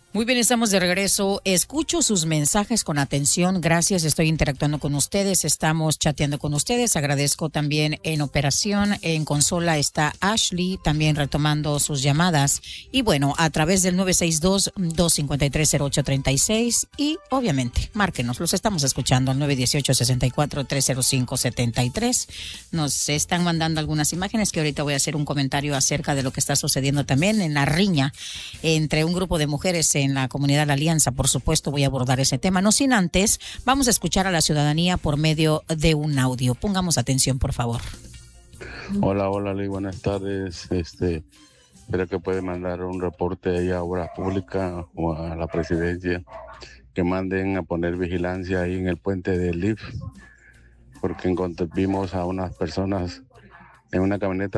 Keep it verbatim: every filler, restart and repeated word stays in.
Muy bien, estamos de regreso. Escucho sus mensajes con atención. Gracias, estoy interactuando con ustedes. Estamos chateando con ustedes. Agradezco también en operación. En consola está Ashley, también retomando sus llamadas. Y bueno, a través del nueve seis dos, dos cinco tres, cero ocho tres seis. Y obviamente, márquenos. Los estamos escuchando al nueve uno ocho, seis cuatro, tres cero cinco, siete tres. Nos están mandando algunas imágenes que ahorita voy a hacer un comentario acerca de lo que está sucediendo también en la riña entre un grupo de mujeres en la comunidad La Alianza. Por supuesto, voy a abordar ese tema. No sin antes, vamos a escuchar a la ciudadanía por medio de un audio. Pongamos atención, por favor. Hola, hola, Lee, buenas tardes. Este, espero que puede mandar un reporte ahí a Obras Públicas o a la presidencia que manden a poner vigilancia ahí en el puente del L I F, porque encontré- vimos a unas personas en una camioneta